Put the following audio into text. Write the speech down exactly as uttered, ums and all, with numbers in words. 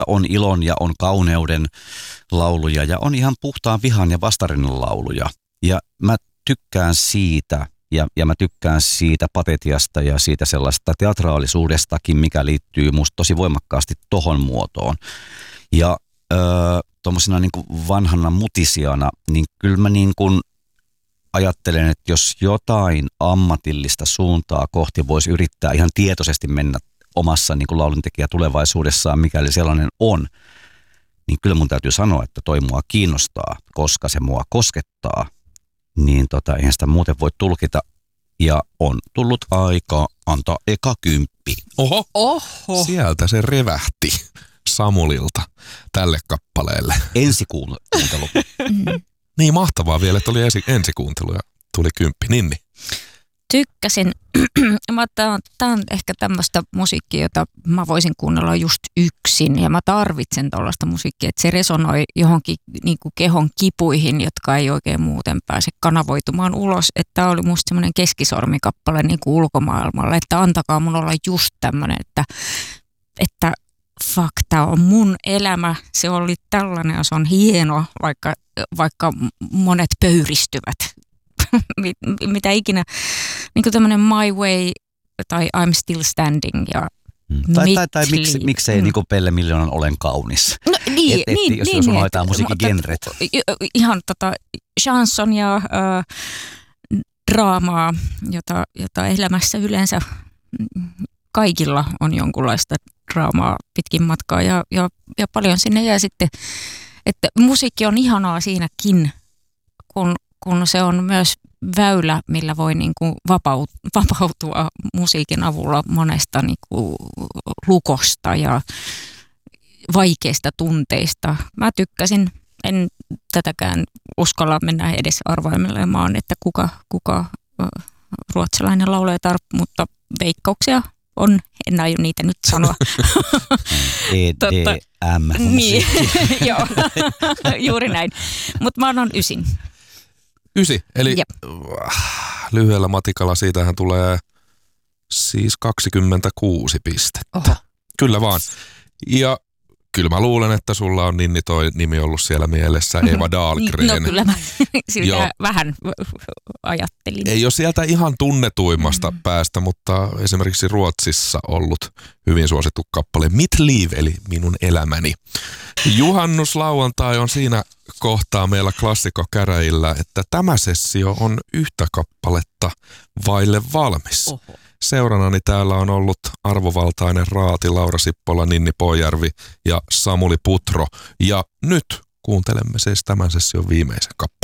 on ilon ja on kauneuden lauluja ja on ihan puhtaan vihan ja vastarinnan lauluja. Ja mä tykkään siitä ja, ja mä tykkään siitä patetiasta ja siitä sellaista teatraalisuudestakin, mikä liittyy musta tosi voimakkaasti tohon muotoon. Ja öö, tuommoisena niin kuin vanhana mutisiana, niin kyllä mä niin kuin ajattelen, että jos jotain ammatillista suuntaa kohti voisi yrittää ihan tietoisesti mennä omassa niin kuin lauluntekijä tulevaisuudessaan, mikäli sellainen on, niin kyllä mun täytyy sanoa, että toi mua kiinnostaa, koska se mua koskettaa. Niin tota, eihän sitä muuten voi tulkita. Ja on tullut aika antaa eka kymppi. Oho, Oho. Sieltä se revähti Samulilta tälle kappaleelle. Ensikuuntelu. Niin mahtavaa vielä, että oli ensi, ensikuuntelu ja tuli kymppi. Ninni. Tykkäsin. Tämä on ehkä tämmöistä musiikkia, jota mä voisin kuunnella just yksin. Ja mä tarvitsen tuollaista musiikkia, että se resonoi johonkin niin kuin kehon kipuihin, jotka ei oikein muuten pääse kanavoitumaan ulos. Että tämä oli musta semmoinen keskisormikappale niin kuin ulkomaailmalle, että antakaa mun olla just tämmöinen, että, että fuck, tämä on mun elämä. Se oli tällainen ja se on hieno, vaikka, vaikka monet pöyristyvät. Mitä ikinä, niin kuin tämmöinen My Way tai I'm Still Standing ja hmm. Tai, tai, tai miksi, miksei mm. niin kuin Pelle Miljoonan Olen kaunis. No, niin, et, et, niin, jos, niin, jos on niin, hoitaa musiikin genret. Ihan tota chanson ja äh, draamaa, jota, jota elämässä yleensä kaikilla on jonkunlaista draamaa pitkin matkaa ja, ja, ja paljon sinne jää sitten, että musiikki on ihanaa siinäkin, kun kun se on myös väylä, millä voi niin kuin vapautua musiikin avulla monesta niin kuin lukosta ja vaikeista tunteista. Mä tykkäsin, en tätäkään uskalla mennä edes arvaimelemaan, että kuka, kuka ruotsalainen laulajatar, mutta veikkauksia on, en aio niitä nyt sanoa. E D M. Niin, joo, juuri näin. Mutta mä annan ysin. Ysi, eli Jep. lyhyellä matikalla siitähän tulee siis kaksikymmentäkuusi pistettä. Oho. Kyllä vaan. Ja kyllä mä luulen, että sulla on Ninni toi nimi ollut siellä mielessä, Eva Dahlgren. No kyllä mä sitä vähän ajattelin. Ei ole sieltä ihan tunnetuimmasta mm. päästä, mutta esimerkiksi Ruotsissa ollut hyvin suosittu kappale Mitt liv, eli minun elämäni. Juhannuslauantai on siinä kohtaa meillä klassikkokäräjillä, että tämä sessio on yhtä kappaletta vaille valmis. Oho. Seuranani täällä on ollut arvovaltainen Raati, Laura Sippola, Ninni Pojärvi ja Samuli Putro. Ja nyt kuuntelemme siis tämän session viimeisen kappaleen.